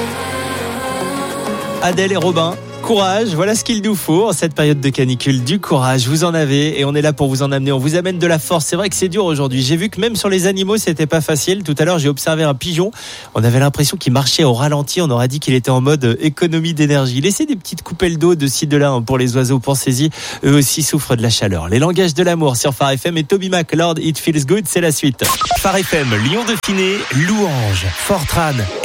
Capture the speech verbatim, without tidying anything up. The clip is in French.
Adèle et Robin, courage, voilà ce qu'il nous faut en cette période de canicule. Du courage, vous en avez et on est là pour vous en amener. On vous amène de la force. C'est vrai que c'est dur aujourd'hui. J'ai vu que même sur les animaux, c'était pas facile. Tout à l'heure, j'ai observé un pigeon. On avait l'impression qu'il marchait au ralenti. On aurait dit qu'il était en mode économie d'énergie. Laissez des petites coupelles d'eau de ci, de là pour les oiseaux. Pensez-y, eux aussi souffrent de la chaleur. Les langages de l'amour sur Phare F M et Toby Mac, Lord It Feels Good, c'est la suite. Phare F M, Lyon Dauphiné, Louange, Fortran.